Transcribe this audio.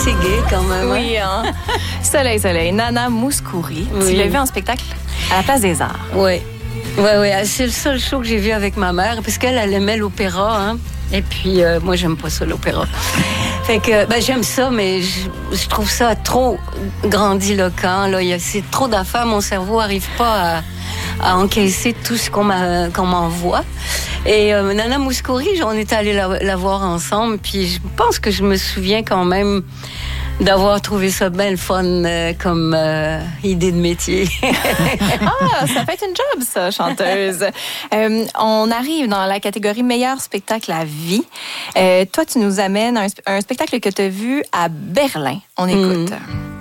assez gai quand même. Oui, hein? Soleil. Nana Mouskouri. Oui. Tu l'as vu en spectacle à la Place des Arts. Oui. C'est le seul show que j'ai vu avec ma mère, parce qu'elle aimait l'opéra, hein. Et puis, moi, j'aime pas ça, l'opéra. Fait que, j'aime ça, mais je trouve ça trop grandiloquent, là. C'est trop d'affaires, mon cerveau n'arrive pas à encaisser tout ce qu'on m'envoie. Et Nana Mouskouri, on est allés la voir ensemble, puis je pense que je me souviens quand même d'avoir trouvé ça bien le fun comme idée de métier. Ça fait une job, ça, chanteuse. On arrive dans la catégorie meilleur spectacle à vie. Toi, tu nous amènes un spectacle que tu as vu à Berlin. On écoute.